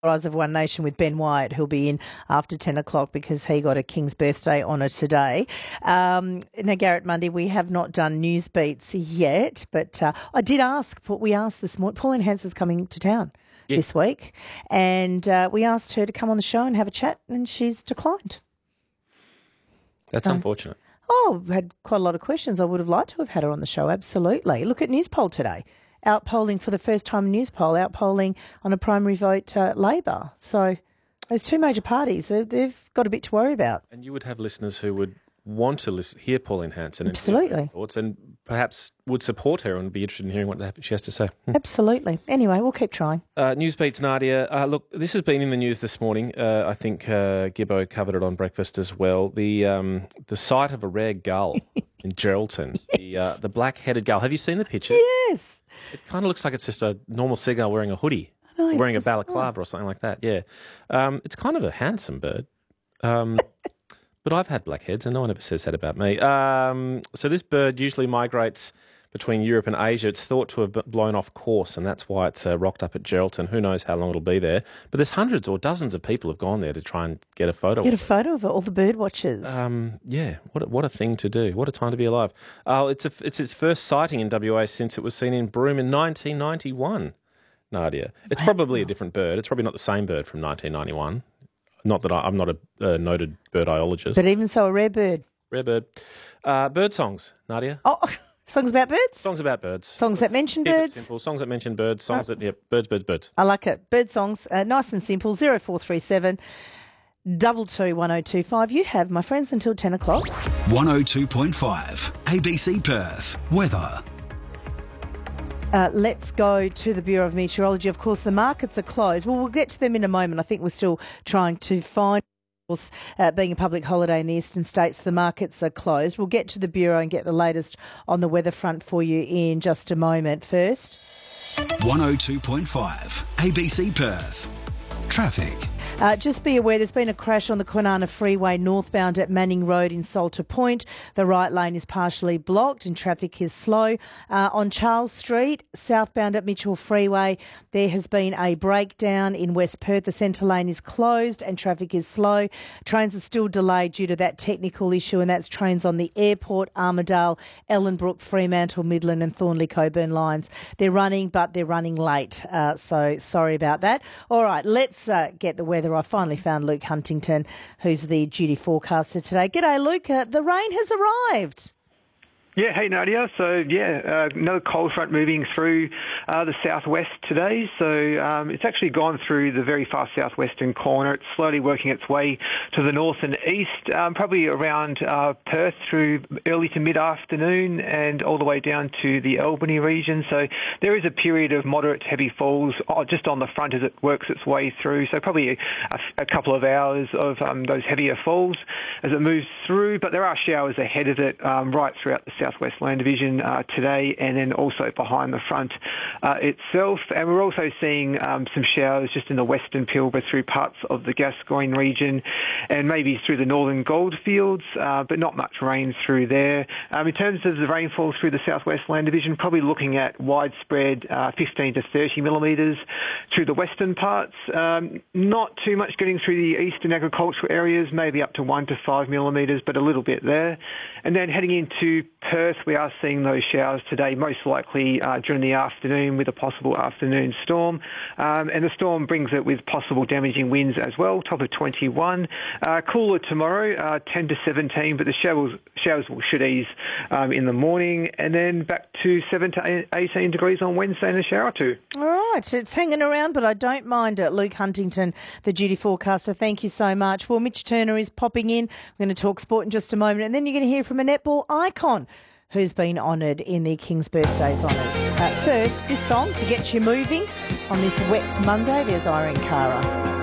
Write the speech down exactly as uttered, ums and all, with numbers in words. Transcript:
Eyes of One Nation with Ben Wyatt, who'll be in after ten o'clock because he got a King's birthday honour today. Um, now, Garrett Mundy, we have not done news beats yet, but uh, I did ask, what we asked this morning, Pauline Hanson's coming to town yes. this week, and uh, we asked her to come on the show and have a chat, and she's declined. That's um, unfortunate. Oh, we had quite a lot of questions. I would have liked to have had her on the show, absolutely. Look at Newspoll today. Outpolling for the first time in Newspoll, outpolling on a primary vote uh, Labor. So those two major parties, they've, they've got a bit to worry about. And you would have listeners who would want to listen, hear Pauline Hanson and absolutely thoughts, and perhaps would support her and be interested in hearing what she has to say. Hmm. Absolutely. Anyway, we'll keep trying. Uh, Newsbeats, Nadia. Uh, look, this has been in the news this morning. Uh, I think uh, Gibbo covered it on breakfast as well. The um, the sight of a rare gull in Geraldton, yes. the uh, the black-headed gull. Have you seen the picture? Yes. It kind of looks like it's just a normal seagull wearing a hoodie, know, wearing a balaclava or something like that. Yeah, um, it's kind of a handsome bird. Um, but I've had blackheads, and no one ever says that about me. Um, so this bird usually migrates between Europe and Asia. It's thought to have blown off course, and that's why it's uh, rocked up at Geraldton. Who knows how long it'll be there? But there's hundreds or dozens of people have gone there to try and get a photo. Get of a photo of it, all the bird watchers. Um, yeah, what a, what a thing to do! What a time to be alive. Oh, it's a, it's its first sighting in W A since it was seen in Broome in nineteen ninety-one. Nadia, it's wow. probably a different bird. It's probably not the same bird from nineteen ninety-one. Not that I, I'm not a uh, noted birdologist. But even so, a rare bird. Rare bird. Uh, bird songs, Nadia. Oh, songs about birds? Songs about birds. Songs Let's that mention keep it birds? simple. Songs that mention birds. Songs oh. that, yep, birds, birds, birds. I like it. Bird songs, uh, nice and simple, zero four three seven, double two, one oh two five. You have, my friends, until ten o'clock. one oh two point five, A B C Perth. Weather. Uh, let's go to the Bureau of Meteorology. Of course, the markets are closed. Well, we'll get to them in a moment. I think we're still trying to find, uh, being a public holiday in the eastern states, the markets are closed. We'll get to the Bureau and get the latest on the weather front for you in just a moment. First, one oh two point five, A B C Perth. Traffic. Uh, just be aware there's been a crash on the Kwinana Freeway northbound at Manning Road in Salter Point. The right lane is partially blocked and traffic is slow. Uh, on Charles Street, southbound at Mitchell Freeway, there has been a breakdown in West Perth. The centre lane is closed and traffic is slow. Trains are still delayed due to that technical issue, and that's trains on the Airport, Armidale, Ellenbrook, Fremantle, Midland and Thornley Coburn lines. They're running, but they're running late, uh, so sorry about that. All right, let's uh, get the weather. I finally found Luke Huntington, who's the duty forecaster today. G'day, Luke. Uh, the rain has arrived. Yeah, hey Nadia. So yeah, uh, another cold front moving through uh, the southwest today. So um, it's actually gone through the very far southwestern corner. It's slowly working its way to the north and east, um, probably around uh, Perth through early to mid-afternoon and all the way down to the Albany region. So there is a period of moderate heavy falls just on the front as it works its way through. So probably a, a couple of hours of um, those heavier falls as it moves through. But there are showers ahead of it um, right throughout the Southwest Land Division uh, today, and then also behind the front uh, itself. And we're also seeing um, some showers just in the western Pilbara through parts of the Gascoyne region and maybe through the northern goldfields, uh, but not much rain through there. Um, in terms of the rainfall through the Southwest Land Division, probably looking at widespread uh, fifteen to thirty millimetres through the western parts. Um, not too much getting through the eastern agricultural areas, maybe up to one to five millimetres, but a little bit there. And then heading into Perth, we are seeing those showers today, most likely uh, during the afternoon with a possible afternoon storm. Um, and the storm brings it with possible damaging winds as well, top of twenty-one. Uh, cooler tomorrow, uh, ten to seventeen, but the showers, showers should ease um, in the morning. And then back to seven to eighteen degrees on Wednesday and a shower or two. All right, it's hanging around, but I don't mind it. Luke Huntington, the duty forecaster, thank you so much. Well, Mitch Turner is popping in. We're going to talk sport in just a moment, and then you're going to hear from a netball icon who's been honoured in the King's Birthdays honours. Uh, first, this song to get you moving on this wet Monday. There's Irene Cara.